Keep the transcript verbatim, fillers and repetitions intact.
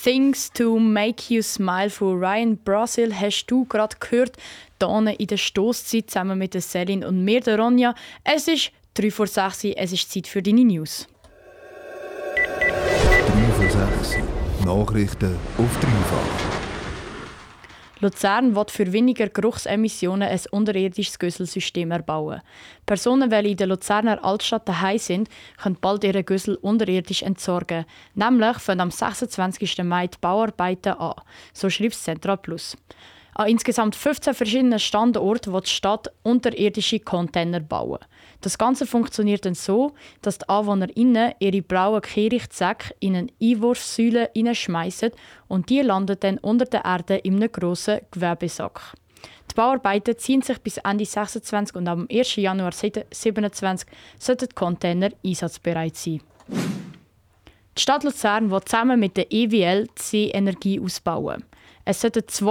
Things to Make You Smile von Ryan Brasil hast du gerade gehört, hier in der Stosszeit zusammen mit der Selin und mir, der Ronja. Es ist drei vor sechs, es ist Zeit für deine News. drei vor sechs. Nachrichten auf dreifach. Luzern will für weniger Geruchsemissionen ein unterirdisches Güsselsystem erbauen. Personen, die in der Luzerner Altstadt daheim sind, können bald ihre Güssel unterirdisch entsorgen. Nämlich fangen am sechsundzwanzigsten Mai die Bauarbeiten an. So schreibt Central Plus. An insgesamt fünfzehn verschiedenen Standorten will die Stadt unterirdische Container bauen. Das Ganze funktioniert dann so, dass die AnwohnerInnen ihre blauen Kehrichtsäcke in eine Einwurfsäule hineinschmeißen und die landen dann unter der Erde in einem grossen Gewebesack. Die Bauarbeiten ziehen sich bis Ende sechsundzwanzig und am ersten Januar siebenundzwanzig sollten die Container einsatzbereit sein. Die Stadt Luzern will zusammen mit der E W L die Seeenergie ausbauen. Es sollten zwei